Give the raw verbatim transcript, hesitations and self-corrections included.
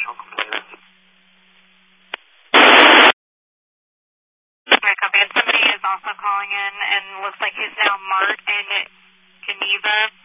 Okay, copy. And somebody is also calling in, and looks like he's now marked in Geneva